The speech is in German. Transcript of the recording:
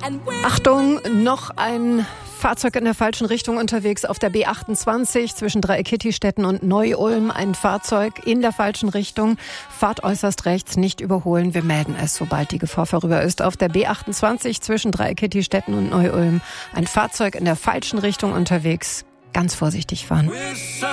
Achtung, noch ein Fahrzeug in der falschen Richtung unterwegs auf der B28 zwischen Dreieckittistetten und Neu-Ulm. Ein Fahrzeug in der falschen Richtung. Fahrt äußerst rechts, nicht überholen. Wir melden es, sobald die Gefahr vorüber ist. Auf der B28 zwischen Dreieckittistetten und Neu-Ulm. Ein Fahrzeug in der falschen Richtung unterwegs. Ganz vorsichtig fahren.